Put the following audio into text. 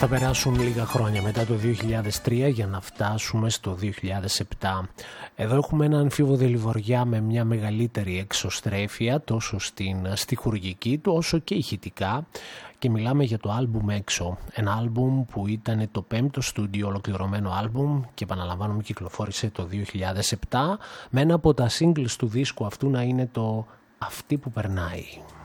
Θα περάσουν λίγα χρόνια μετά το 2003 για να φτάσουμε στο 2007. Εδώ έχουμε έναν Φίβο Δελιβοριά με μια μεγαλύτερη εξωστρέφεια τόσο στην στιχουργική του όσο και ηχητικά, και μιλάμε για το άλμπουμ Έξω. Ένα άλμπουμ που ήταν το 5ο στούντιο ολοκληρωμένο άλμπουμ και επαναλαμβάνουμε κυκλοφόρησε το 2007 με ένα από τα singles του δίσκου αυτού να είναι το «Αυτή που περνάει».